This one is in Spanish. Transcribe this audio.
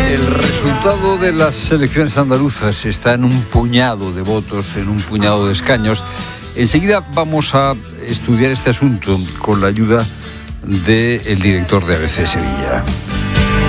El resultado de las elecciones andaluzas está en un puñado de votos, en un puñado de escaños. Enseguida vamos a estudiar este asunto con la ayuda del director de ABC Sevilla.